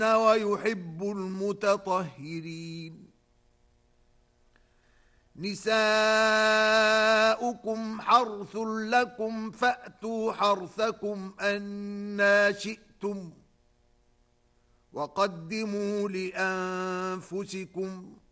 ويحب المتطهرين. نساؤكم حرث لكم فأتوا حرثكم أنى شئتم وقدموا لأنفسكم